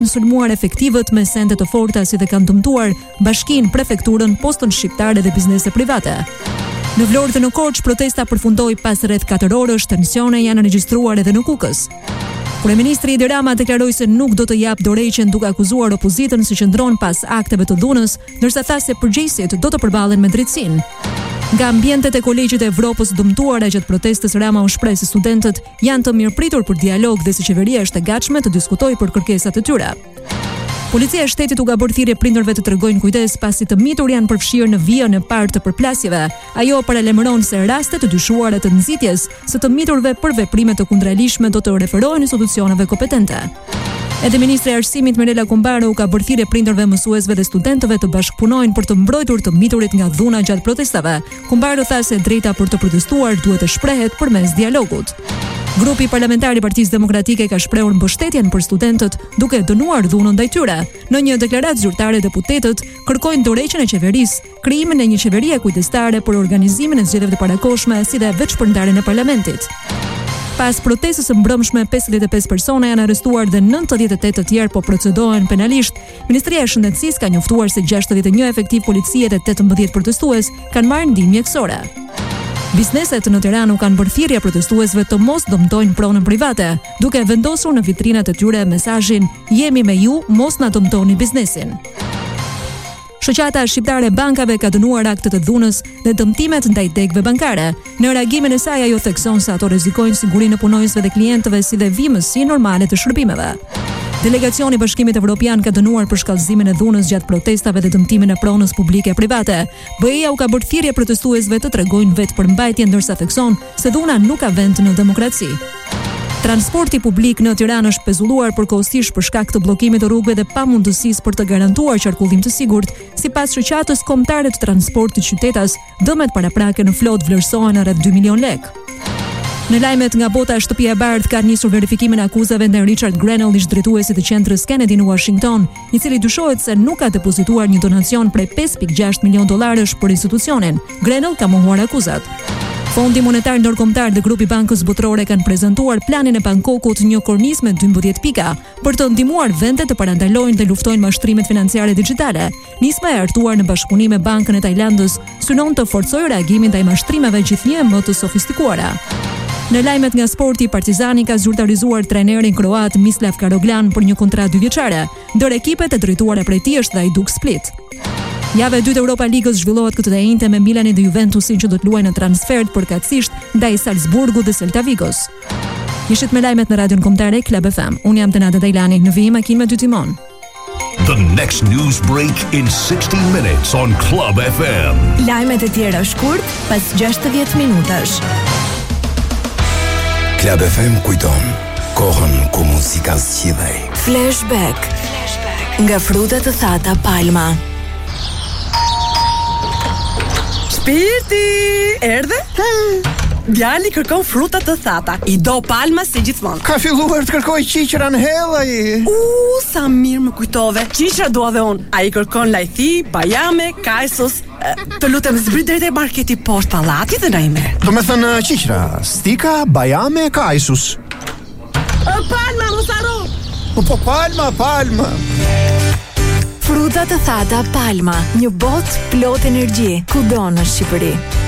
sulmuar efektivët me sende të forta si dhe kanë dëmtuar bashkinë, prefekturën, postën shqiptare dhe biznese private. Në Vlorë dhe në Korçë protesta përfundoi pas rreth 4 orësh, tensione janë regjistruar edhe në Kukës. Kryeministri Edi Rama deklaroi se nuk do të jap dorëheqjen duke akuzuar opozitën se qëndron pas akteve të dhunës, ndërsa tha se përgjegjësit do të përballen me drejtësinë. Nga ambientet e Kolegjit të Evropës dëmtuara gjatë protestës, Rama u shpreh se studentët janë të mirëpritur për dialog dhe se qeveria është e gatshme të diskutojë për kërkesat e tyre. Policia e shtetit u ka bërë thirrje prindërve të tregojnë kujdes pasi të mitur janë përfshirë në vijën e parë të përplasjeve. Ajo paralajmëron se raste të dyshuara të nxitjes së të miturve për veprime të kundërligjshme do të referohen institucioneve kompetente. Edhe ministri i Arsimit Mirela Kumbaro u ka bërë thirrje prindërve, mësuesve dhe studentëve të bashkëpunojnë për të mbrojtur të miturit nga dhuna gjatë protestave. Kumbaro tha se drejta për të protestuar duhet të shprehet përmes dialogut. Grupi parlamentar i Partisë Demokratike ka shprehur mbështetjen për studentët duke dënuar dhunën ndaj tyre. Në një deklaratë zyrtare deputetët kërkojnë dorëheqjen e qeverisë, krijimin e një qeverie kujdestare për organizimin e zgjedhjeve të parakohshme si dhe veçpërndarjen e parlamentit. Pas protestës së mbrëmshme, 55 persona janë arrestuar dhe 98 të tjerë po procedohen penalisht. Ministria e Shëndetësisë ka njoftuar se 61 efektiv policie dhe 18 protestues kanë marrë ndihmë mjekësore. Bizneset në Tiranë kanë bërë thirrje protestuesve të mos dëmtojnë pronën private, duke vendosur në vitrinat e tyre mesazhin "Jemi me ju, mos na dëmtoni biznesin". Shoqata shqiptare e bankave ka dënuar aktet e dhunës dhe dëmtimet ndaj degëve bankare. Në reagimin e saj ajo thekson se ato rrezikojnë sigurinë e punonjësve dhe klientëve si dhe vimësi normale të shërbimeve. Delegacioni i Bashkimit Evropian ka dënuar për shkallëzimin e dhunës gjatë protestave dhe dëmtimin e pronës publike e private. BE-ja u ka bërë thirrje protestuesve të tregojnë vetë përmbajtje, ndërsa thekson se dhuna nuk ka vend në demokraci. Transporti publik në Tiranë është pezulluar përkohësisht për shkak të bllokimit të rrugëve dhe pamundësisë për të garantuar qarkullim të sigurt. Sipas shoqatës kombëtare të transportit qytetas, dëmet paraprake në flotë vlerësohen në rreth 2 milion lekë. Në lajmet nga bota, Shtëpia e Bardhë ka nisur verifikimin e akuzave ndaj Richard Grenell, ish drejtuesit të qendrës Kennedy në Washington, i cili dyshohet se nuk ka depozituar një donacion prej 5.6 milion dollarësh për institucionin. Grenell ka mohuar akuzat. Fondi Monetar Ndërkombëtar dhe Grupi Bankës Botërore kanë prezantuar planin e Bangkokut, një kornizë me 12 pika, për të ndihmuar vendet të parandalojnë dhe luftojnë mashtrimet financiare digjitale. Nisma e hartuar në bashkëpunim me Bankën e Tajlandës synon të forcojë reagimin ndaj mashtrimeve gjithnjë më të sofistikuara. Në lajmet nga sporti, Partizani ka zyrtarizuar trajnerin kroat Mislav Karoglan për një kontratë 2 vjeçare, ndër ekipet e drejtuara prej tij është Hajduk Split. Java e dytë Europa Ligës zhvillohet këtë të njëjtë me Milanin dhe Juventusin që do të luajnë në transfert përkatësisht ndaj Salzburgut dhe Celta Vigos. Ishit me lajmet në Radion Kombëtare Club FM. Unë jam Tenada Dajlani, në vijim makinë me 2 timon. The next news break in 60 minutes on Club FM. Lajmet e tjera shkurt pas 60 minutash. Club FM kujton kohën ku muzika zgjidhej. Flashback. Nga frutat të thata Palma. Shpirti, erdhe? Djali kërkon frutat të thata. I do Palma si gjithmonë. Ka filluar të kërkoj qiqra në hellaj. Sa mirë më kujtove. Qiqra dua dhe unë. Ai kërkon lajthi, bajame, kajsos. Të lutem zbrit drejt e marketi poshtë pallatit dhe na i merr. Do me thënë qiqra, stika, bajame, kajsus. Palma, mos harro. Po Palma. Frutat të thata Palma, një botë plot energji, kudo në Shqipëri.